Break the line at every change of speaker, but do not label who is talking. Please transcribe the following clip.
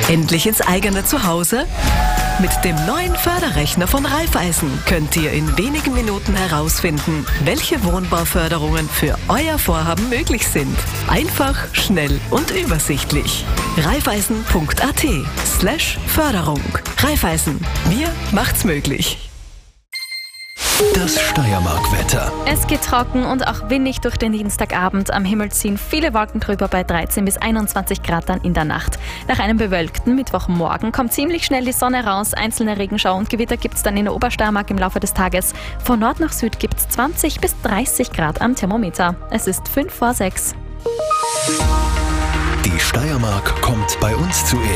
Endlich ins eigene Zuhause? Mit dem neuen Förderrechner von Raiffeisen könnt ihr in wenigen Minuten herausfinden, welche Wohnbauförderungen für euer Vorhaben möglich sind. Einfach, schnell und übersichtlich. Raiffeisen.at/Förderung. Raiffeisen. Wir macht's möglich.
Das Steiermark-Wetter.
Es geht trocken und auch windig durch den Dienstagabend. Am Himmel ziehen viele Wolken drüber bei 13 bis 21 Grad dann in der Nacht. Nach einem bewölkten Mittwochmorgen kommt ziemlich schnell die Sonne raus. Einzelne Regenschauer und Gewitter gibt es dann in der Obersteiermark im Laufe des Tages. Von Nord nach Süd gibt es 20 bis 30 Grad am Thermometer. Es ist 5 vor 6.
Die Steiermark kommt bei uns zuerst.